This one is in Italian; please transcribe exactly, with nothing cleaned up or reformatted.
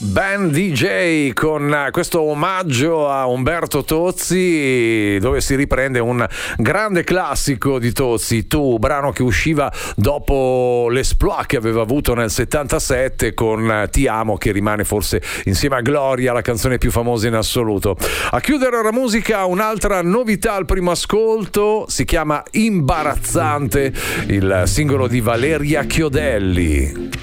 Band D J con questo omaggio a Umberto Tozzi, dove si riprende un grande classico di Tozzi, Tu, brano che usciva dopo l'esploit che aveva avuto nel settantasette con Ti amo, che rimane forse insieme a Gloria la canzone più famosa in assoluto. A chiudere la musica, un'altra novità al primo ascolto, si chiama Imbarazzante, il singolo di Valeria Chiodelli.